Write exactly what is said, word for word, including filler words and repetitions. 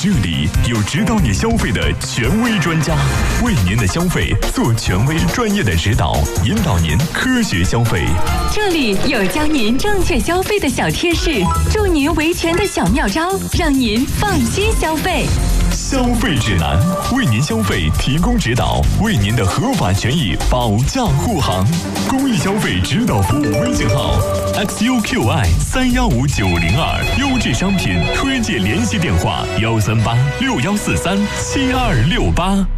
这里有指导你消费的权威专家，为您的消费做权威专业的指导，引导您科学消费。 这里有教您正确消费的小贴士，助您维权的小妙招，让您放心消费。 消费指南，为您消费提供指导，为您的合法权益保驾护航。公益消费指导服务微信号 X U Q I 三幺五九零二，优质商品推荐联系电话幺三八六幺四三七二六八。